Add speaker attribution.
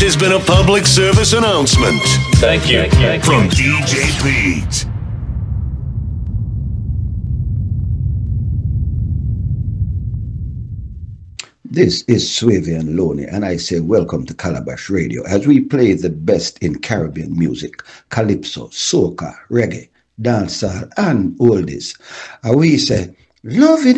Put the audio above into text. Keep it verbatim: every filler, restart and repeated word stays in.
Speaker 1: has been a public service announcement.
Speaker 2: Thank you. Thank you.
Speaker 1: From D J Pete.
Speaker 3: This is Swavian Loney, and I say welcome to Calabash Radio as we play the best in Caribbean music, calypso, soca, reggae, dancehall, and oldies. And we say, love it